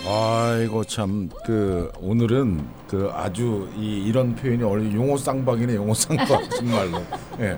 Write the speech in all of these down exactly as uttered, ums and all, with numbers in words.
아이고 참 그 오늘은 그 아주 이 이런 표현이 원래 용어 쌍방이네 용어 쌍방 정말로. 예.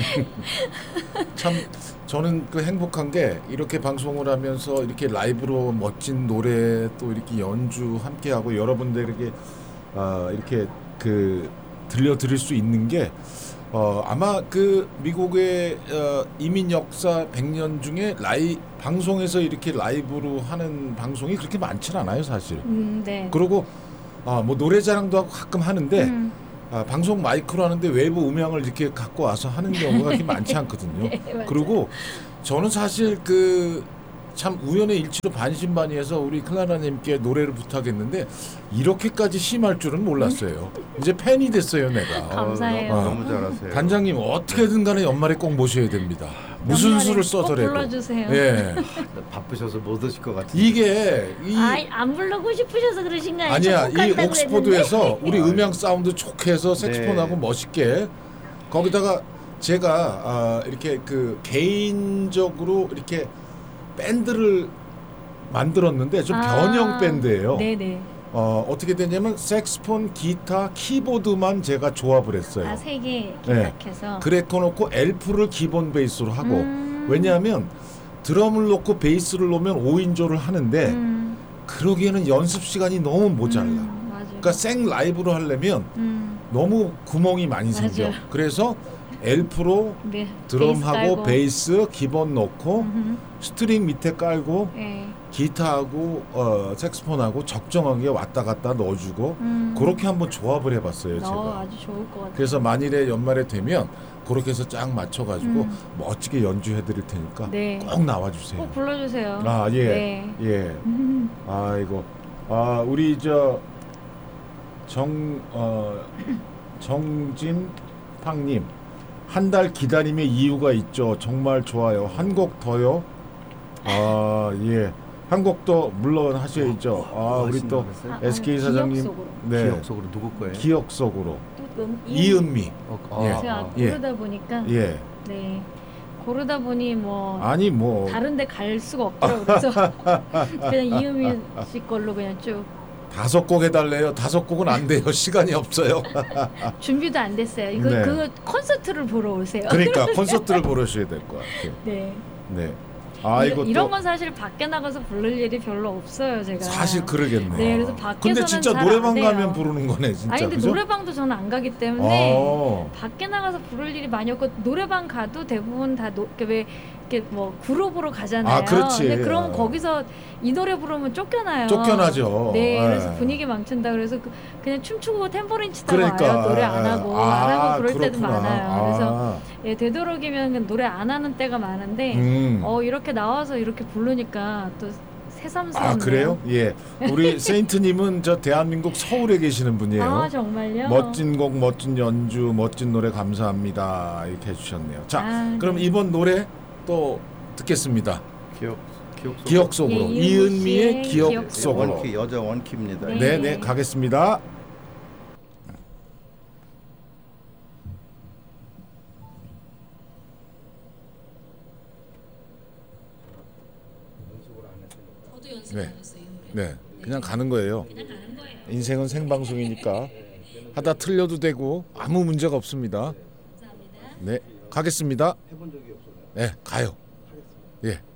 참 저는 그 행복한 게 이렇게 방송을 하면서 이렇게 라이브로 멋진 노래 또 이렇게 연주 함께하고 여러분들에게 아 이렇게 그 들려드릴 수 있는 게 어 아마 그 미국의 어, 이민 역사 백 년 중에 라이 방송에서 이렇게 라이브로 하는 방송이 그렇게 많진 않아요 사실. 음, 네. 그리고 아, 뭐 노래자랑도 하고 가끔 하는데 음. 아, 방송 마이크로 하는데 외부 음향을 이렇게 갖고 와서 하는 경우가 그렇게 많지 않거든요. 네, 맞아요. 그리고 저는 사실 그 참 우연의 일치로 반신반의해서 우리 클라라님께 노래를 부탁했는데 이렇게까지 심할 줄은 몰랐어요. 이제 팬이 됐어요 내가. 감사해요. 어, 너무 잘하세요. 단장님 어떻게든 간에 연말에 꼭 모셔야 됩니다. 무슨 연말에 수를 꼭 써더라도. 불러주세요. 예. 바쁘셔서 못 오실 것 같은데. 이게 이 아이, 안 부르고 싶으셔서 그러신 거 아니에요? 아니야 이 작곡한다고 옥스포드에서 그랬는데. 우리 음향 사운드 좋게 해서 색소폰하고 네. 멋있게 거기다가 제가 아, 이렇게 그 개인적으로 이렇게 밴드를 만들었는데 좀 아, 변형 밴드예요. 네네. 어, 어떻게 되냐면 색스폰, 기타, 키보드만 제가 조합을 했어요. 아, 세 개 네. 기탁해서. 그래서 놓고 엘프를 기본 베이스로 하고 음. 왜냐하면 드럼을 놓고 베이스를 놓으면 오 인조를 하는데 음. 그러기에는 연습 시간이 너무 모자라. 음, 맞아요. 그러니까 생 라이브로 하려면 음. 너무 구멍이 많이 생겨. 맞아요. 그래서 엘프로 네. 드럼하고 베이스 깔고. 베이스 기본 넣고 음흠. 스트링 밑에 깔고 네. 기타하고 어, 색스폰하고 적정하게 왔다 갔다 넣어주고 음. 그렇게 한번 조합을 해봤어요 제가. 어, 아주 좋을 것 같아요. 그래서 만일에 연말에 되면 그렇게 해서 쫙 맞춰가지고 음. 멋지게 연주해드릴 테니까 네. 꼭 나와주세요. 꼭 불러주세요. 아 예, 네. 예. 음. 아이고, 아 우리 저 정 어, 정진팡님 한 달 기다림의 이유가 있죠. 정말 좋아요. 한 곡 더요. 아 예, 한 곡 더 물론 하셔야죠. 아 우리 또 아, 에스케이 기억 사장님, 속으로. 네, 기억 속으로 누구 거예요? 기억 속으로 또 음, 이은미, 어, 예. 제가 예. 고르다 보니까 예, 네 고르다 보니 뭐 아니 뭐 다른데 갈 수가 없더라고요. 그래서 그냥 이은미 씨 걸로 그냥 쭉 다섯 곡 해달래요. 다섯 곡은 안 돼요. 시간이 없어요. 준비도 안 됐어요. 이거 네. 그 콘서트를 보러 오세요. 그러니까 콘서트를 보러셔야 될 것 같아요. 네. 네. 아 이- 이것도 이런 건 사실 밖에 나가서 부를 일이 별로 없어요, 제가. 사실 그러겠네요. 네, 그래서 밖에서는 근데 진짜 잘 노래방 안 해요. 가면 부르는 거네, 진짜. 아니 근데 그죠? 노래방도 저는 안 가기 때문에 어. 밖에 나가서 부를 일이 많이 없고 노래방 가도 대부분 다 노, 이렇게 왜 이렇게 뭐 그룹으로 가잖아요. 아, 그렇지. 근데 그러면 어. 거기서 이 노래 부르면 쫓겨나요. 쫓겨나죠. 네, 예. 그래서 분위기 망친다. 그래서 그, 그냥 춤추고 템포린 치다가 그러니까 와요. 노래 안 하고 아, 안 하고 그럴 때도 그렇구나. 많아요. 그래서 아. 예, 되도록이면 노래 안 하는 때가 많은데 음. 어 이렇게 나와서 이렇게 부르니까 또 새삼스럽네요. 아 그래요? 예. 우리 세인트님은 저 대한민국 서울에 계시는 분이에요. 아 정말요? 멋진 곡, 멋진 연주, 멋진 노래 감사합니다. 이렇게 해주셨네요. 자, 아, 그럼 네. 이번 노래 또 듣겠습니다. 기억 기억 속. 기억 속으로 예, 이은미 이은미의 씨의 기억 기억 속으로. 원키 여자 원키입니다. 네. 네, 네, 가겠습니다. 저도 연습 네. 안 했어요. 이 노래. 네, 그냥 가는 거예요. 그냥 가는 거예요. 인생은 생방송이니까 하다 틀려도 되고 아무 문제가 없습니다. 감사합니다. 네, 가겠습니다. 네, 가요. 예.